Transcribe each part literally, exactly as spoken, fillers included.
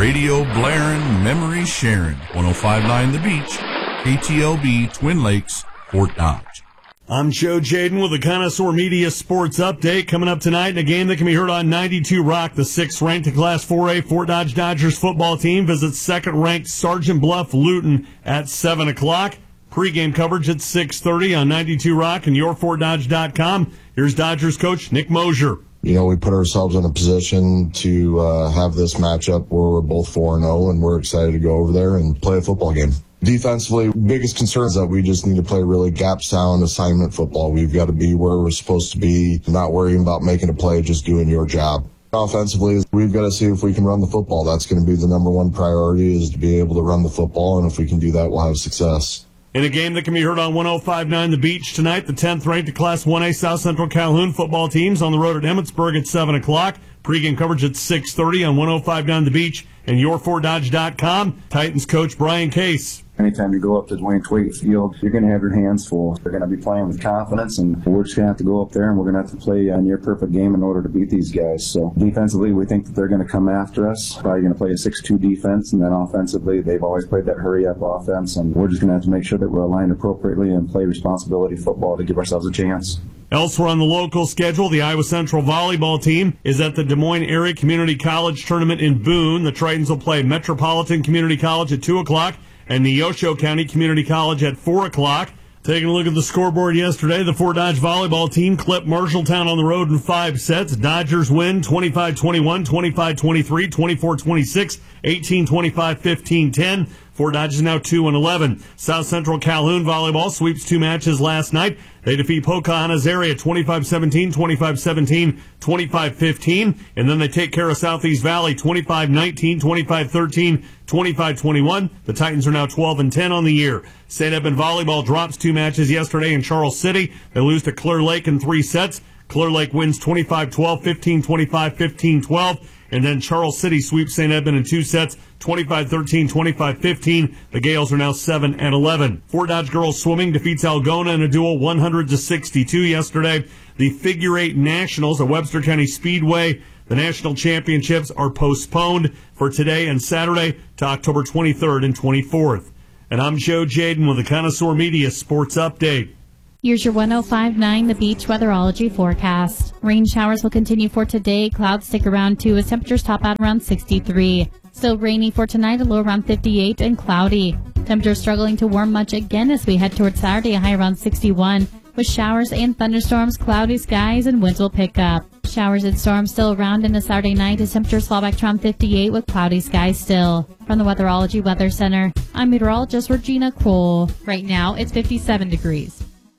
Radio blaring, memory sharing. one oh five point nine The Beach, K T L B, Twin Lakes, Fort Dodge. I'm Joe Jaden with the Connoisseur Media Sports Update. Coming up tonight in a game that can be heard on ninety-two Rock. The sixth-ranked Class four A Fort Dodge Dodgers football team visits second-ranked Sergeant Bluff Luton at seven o'clock. Pre-game coverage at six thirty on ninety-two Rock and your fort dodge dot com. Here's Dodgers coach Nick Mosier. You know, we put ourselves in a position to uh, have this matchup where we're both four and oh, and we're excited to go over there and play a football game. Defensively, biggest concern is that we just need to play really gap-sound assignment football. We've got to be where we're supposed to be, not worrying about making a play, just doing your job. Offensively, we've got to see if we can run the football. That's going to be the number one priority, is to be able to run the football, and if we can do that, we'll have success. In a game that can be heard on one oh five point nine The Beach tonight, the tenth-ranked Class one A South Central Calhoun football teams on the road at Emmetsburg at seven o'clock. Pre-game coverage at six thirty on one oh five point nine The Beach and your fort dodge dot com. Titans coach Brian Case. Anytime you go up to Dwayne Twigg Field, you're going to have your hands full. They're going to be playing with confidence, and we're just going to have to go up there, and we're going to have to play a near-perfect game in order to beat these guys. So defensively, we think that they're going to come after us. Probably going to play a six two defense, and then offensively, they've always played that hurry-up offense, and we're just going to have to make sure that we're aligned appropriately and play responsibility football to give ourselves a chance. Elsewhere on the local schedule, the Iowa Central volleyball team is at the Des Moines Area Community College Tournament in Boone. The Tritons will play Metropolitan Community College at two o'clock and Neosho County Community College at four o'clock. Taking a look at the scoreboard yesterday, the Fort Dodge volleyball team clipped Marshalltown on the road in five sets. Dodgers win twenty-five twenty-one, twenty-five twenty-three, twenty-four twenty-six, eighteen twenty-five, fifteen ten. Fort Dodge is now two and eleven. South Central Calhoun volleyball sweeps two matches last night. They defeat Pocahontas area twenty-five seventeen, twenty-five seventeen, twenty-five fifteen. And then they take care of Southeast Valley twenty-five nineteen, twenty-five thirteen, twenty-five twenty-one. The Titans are now twelve and ten on the year. Saint Edmund volleyball drops two matches yesterday in Charles City. They lose to Clear Lake in three sets. Clear Lake wins twenty-five twelve, fifteen twenty-five, fifteen twelve. And then Charles City sweeps Saint Edmund in two sets, twenty-five thirteen, twenty-five fifteen. The Gales are now seven and eleven. Fort Dodge girls swimming defeats Algona in a duel one hundred to sixty-two yesterday. The Figure Eight Nationals at Webster County Speedway, the national championships, are postponed for today and Saturday to October twenty-third and twenty-fourth. And I'm Joe Jaden with the Connoisseur Media Sports Update. Here's your one oh five point nine The Beach weatherology forecast. Rain showers will continue for today. Clouds stick around too as temperatures top out around sixty-three. Still rainy for tonight, a low around fifty-eight and cloudy. Temperatures struggling to warm much again as we head towards Saturday, a high around sixty-one. With showers and thunderstorms, cloudy skies, and winds will pick up. Showers and storms still around into Saturday night as temperatures fall back to around fifty-eight with cloudy skies still. From the Weatherology Weather Center, I'm meteorologist Regina Cole. Right now, it's fifty-seven degrees.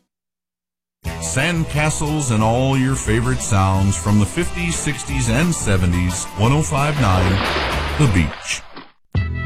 Sandcastles and all your favorite sounds from the fifties, sixties, and seventies. one oh five point nine The Beach.